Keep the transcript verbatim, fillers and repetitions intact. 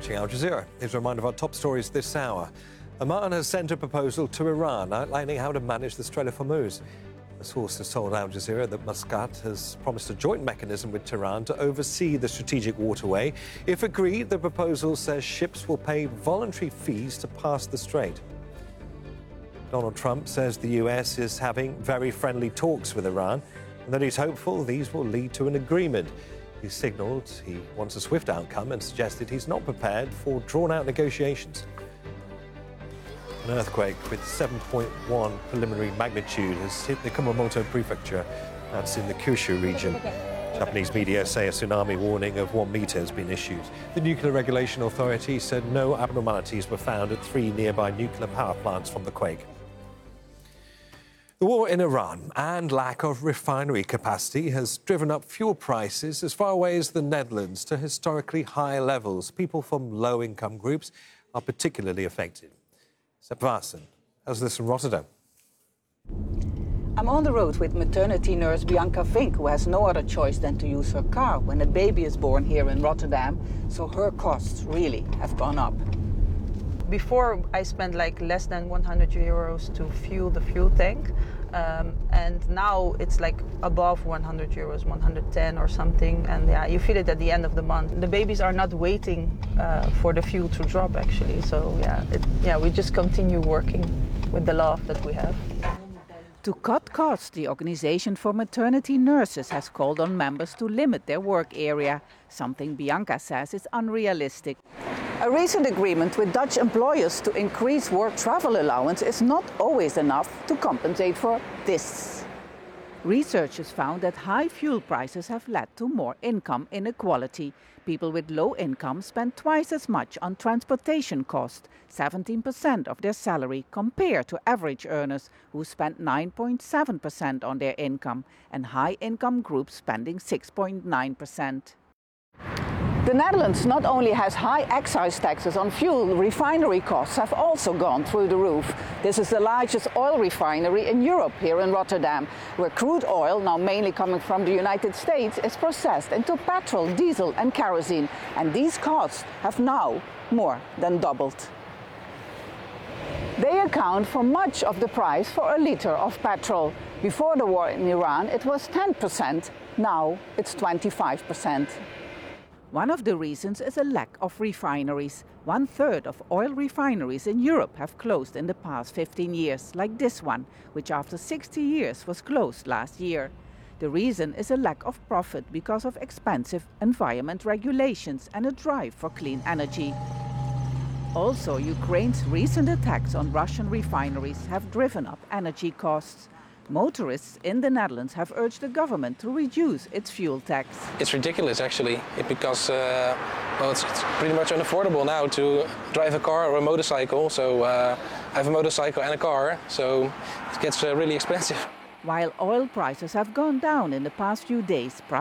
watching Al Jazeera. Here's a reminder of our top stories this hour. Oman has sent a proposal to Iran outlining how to manage the Strait of Hormuz. A source has told Al Jazeera that Muscat has promised a joint mechanism with Tehran to oversee the strategic waterway. If agreed, the proposal says ships will pay voluntary fees to pass the strait. Donald Trump says the U S is having very friendly talks with Iran and that he's hopeful these will lead to an agreement. He signalled he wants a swift outcome and suggested he's not prepared for drawn-out negotiations. An earthquake with seven point one preliminary magnitude has hit the Kumamoto prefecture. That's in the Kyushu region. Japanese media say a tsunami warning of one metre has been issued. The Nuclear Regulation Authority said no abnormalities were found at three nearby nuclear power plants from the quake. The war in Iran and lack of refinery capacity has driven up fuel prices as far away as the Netherlands to historically high levels. People from low-income groups are particularly affected. Sepp Waassen has this from Rotterdam. I'm on the road with maternity nurse Bianca Vink, who has no other choice than to use her car when a baby is born here in Rotterdam, so her costs really have gone up. Before, I spent like less than one hundred euros to fuel the fuel tank, um, and now it's like above one hundred euros, one hundred ten or something, and yeah, you feel it at the end of the month. The babies are not waiting uh, for the fuel to drop, actually, so yeah, it, yeah, we just continue working with the love that we have. To cut costs, the Organization for Maternity Nurses has called on members to limit their work area, something Bianca says is unrealistic. A recent agreement with Dutch employers to increase work travel allowance is not always enough to compensate for this. Researchers found that high fuel prices have led to more income inequality. People with low income spend twice as much on transportation costs, seventeen percent of their salary, compared to average earners who spend nine point seven percent on their income, and high income groups spending six point nine percent. The Netherlands not only has high excise taxes on fuel, refinery costs have also gone through the roof. This is the largest oil refinery in Europe, here in Rotterdam, where crude oil, now mainly coming from the United States, is processed into petrol, diesel and kerosene. And these costs have now more than doubled. They account for much of the price for a litre of petrol. Before the war in Iran, it was ten percent. Now it's twenty-five percent. One of the reasons is a lack of refineries. One third of oil refineries in Europe have closed in the past fifteen years, like this one, which after sixty years was closed last year. The reason is a lack of profit because of expensive environment regulations and a drive for clean energy. Also, Ukraine's recent attacks on Russian refineries have driven up energy costs. Motorists in the Netherlands have urged the government to reduce its fuel tax. It's ridiculous, actually, it, because uh, well, it's, it's pretty much unaffordable now to drive a car or a motorcycle. So uh, I have a motorcycle and a car, so it gets uh, really expensive. While oil prices have gone down in the past few days,